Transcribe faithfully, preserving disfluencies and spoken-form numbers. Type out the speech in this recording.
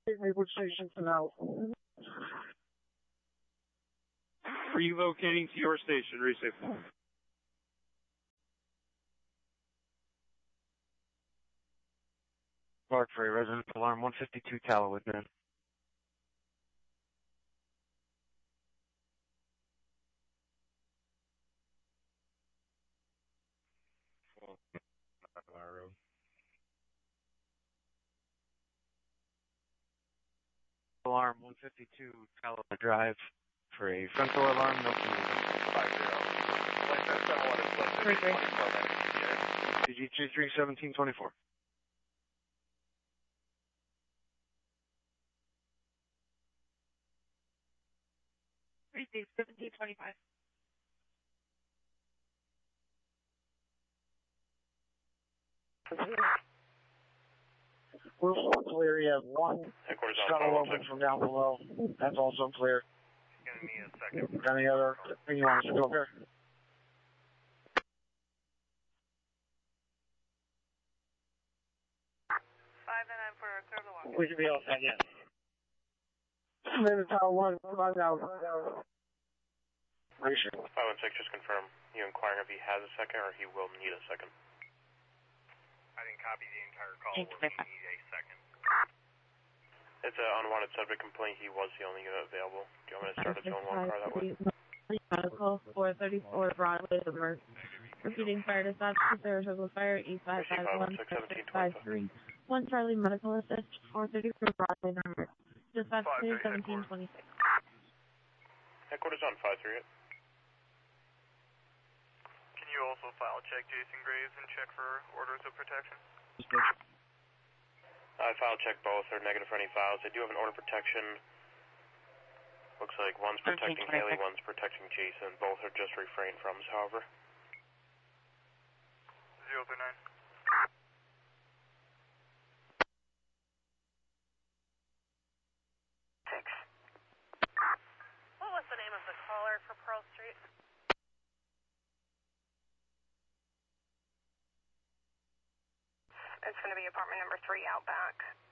Maywood Station to now. Relocating to your station, receive. Clark Frey, resident alarm one fifty-two Calloway, man. Alarm one fifty-two Calloway Drive for a front door alarm, no communication. five zero. Flight seven one is left. Three, three. C G two three seventeen twenty-four. Receive seventeen twenty-five. We're all clear. You have one Headquarters shuttle on open from down below. That's also clear. Give me a second. Any other thing you want us to go here? Five and nine for clear the walk. We should be all set, yes. Minute tower one, five out. Ratio. five one six, just confirm. You inquiring if he has a second or he will need a second? I didn't copy the entire call. Will he need a second? It's an unwanted subject complaint. He was the only unit available. Do you want me to start a zone one car that way? Medical four thirty-four Broadway, Submerged. Repeating fire dispatch to Saratoga Fire, E five five one six five three. One Charlie Medical Assist, four thirty-four Broadway, number. Dispatch clear seventeen twenty-six. Headquarters on five three eight. Can you also file check Jason Graves and check for orders of protection? I file check both. They're negative for any files. They do have an order of protection. Looks like one's protecting Haley, one's protecting Jason. Both are just refrain froms, however. zero three nine. Six. What was the name of the caller for Pearl Street? It's going to be apartment number three out back.